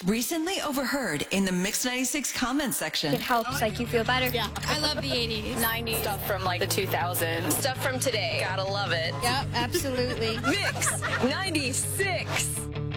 Recently overheard in the Mix 96 comment section. It helps you feel better. Yeah, I love the 80s. 90s. Stuff from the 2000s. Stuff from today. Gotta love it. Yep, absolutely. Mix 96.